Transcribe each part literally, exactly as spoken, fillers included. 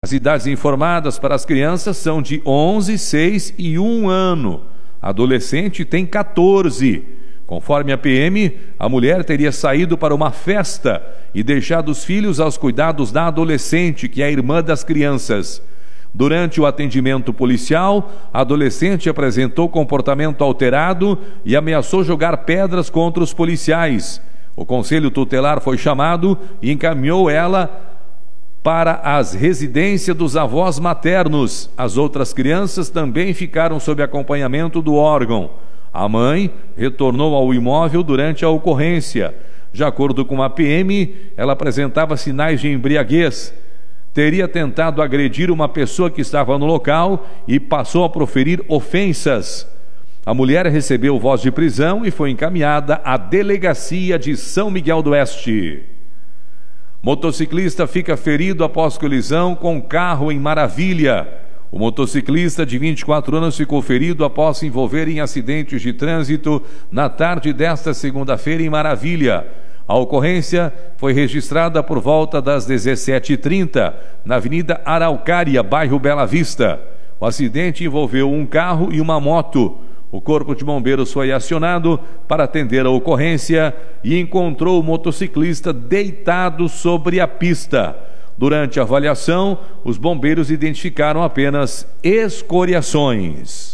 As idades informadas para as crianças são de onze, seis e um ano. A adolescente tem quatorze. Conforme a P M, a mulher teria saído para uma festa e deixado os filhos aos cuidados da adolescente, que é a irmã das crianças. Durante o atendimento policial, a adolescente apresentou comportamento alterado e ameaçou jogar pedras contra os policiais. O conselho tutelar foi chamado e encaminhou ela para as residências dos avós maternos. As outras crianças também ficaram sob acompanhamento do órgão. A mãe retornou ao imóvel durante a ocorrência. De acordo com a P M, ela apresentava sinais de embriaguez. Teria tentado agredir uma pessoa que estava no local e passou a proferir ofensas. A mulher recebeu voz de prisão e foi encaminhada à delegacia de São Miguel do Oeste. Motociclista fica ferido após colisão com carro em Maravilha. O motociclista de vinte e quatro anos ficou ferido após se envolver em acidentes de trânsito na tarde desta segunda-feira em Maravilha. A ocorrência foi registrada por volta das dezessete e trinta, na Avenida Araucária, bairro Bela Vista. O acidente envolveu um carro e uma moto. O Corpo de Bombeiros foi acionado para atender a ocorrência e encontrou o motociclista deitado sobre a pista. Durante a avaliação, os bombeiros identificaram apenas escoriações.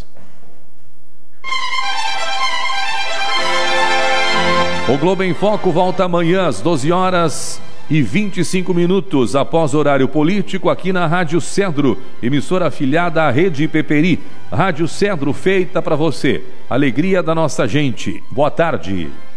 O Globo em Foco volta amanhã às doze horas e vinte e cinco minutos após o horário político aqui na Rádio Cedro, emissora afiliada à Rede Peperi. Rádio Cedro, feita para você. Alegria da nossa gente. Boa tarde.